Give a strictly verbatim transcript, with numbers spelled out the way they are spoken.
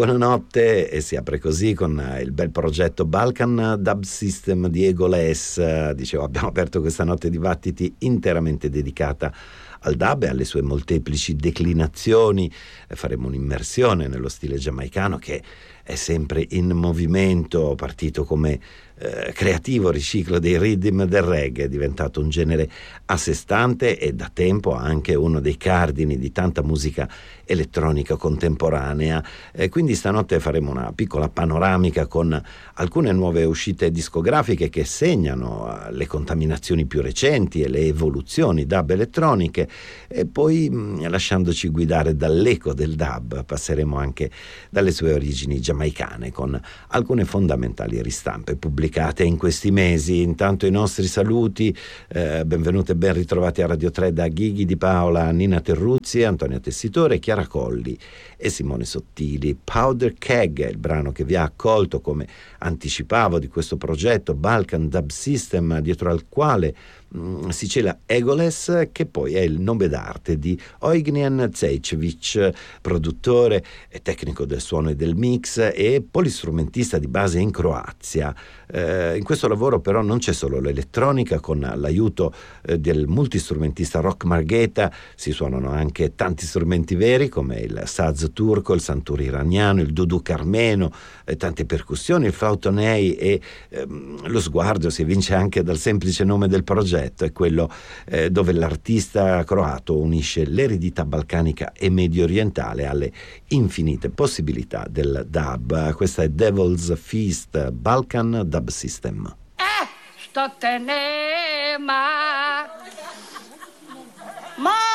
buonanotte, e si apre così con il bel progetto Balkan Dub System di Egoless. Dicevo, abbiamo aperto questa notte di battiti interamente dedicata al dub e alle sue molteplici declinazioni. Faremo un'immersione nello stile giamaicano, che è sempre in movimento, partito come eh, creativo riciclo dei rhythm del reggae, è diventato un genere a sé stante e da tempo anche uno dei cardini di tanta musica elettronica contemporanea. Eh, quindi stanotte faremo una piccola panoramica con alcune nuove uscite discografiche che segnano eh, le contaminazioni più recenti e le evoluzioni dub elettroniche, e poi mh, lasciandoci guidare dall'eco del dub passeremo anche dalle sue origini giamaicane con alcune fondamentali ristampe pubblicate in questi mesi. Intanto i nostri saluti, eh, benvenute e ben ritrovati a Radio tre da Ghighi Di Paola, Nina Terruzzi, Antonio Tessitore, Chiara Colli e Simone Sottili. Powder Keg è il brano che vi ha accolto, come anticipavo, di questo progetto Balkan Dub System, dietro al quale mh, si cela Egoless, che poi è il nome d'arte di Ognjen Zejcevic, produttore e tecnico del suono e del mix e polistrumentista di base in Croazia. Eh, in questo lavoro però non c'è solo l'elettronica, con l'aiuto eh, del multistrumentista Rock Margheta si suonano anche tanti strumenti veri come il saz turco, il santuri iraniano, il duduk armeno, eh, tante percussioni, il flautonei e ehm, lo sguardo si evince anche dal semplice nome del progetto, è quello eh, dove l'artista croato unisce l'eredità balcanica e medio orientale alle infinite possibilità del dub. Questa è Devil's Feast, Balkan Dub System. Eh, što te nema, ma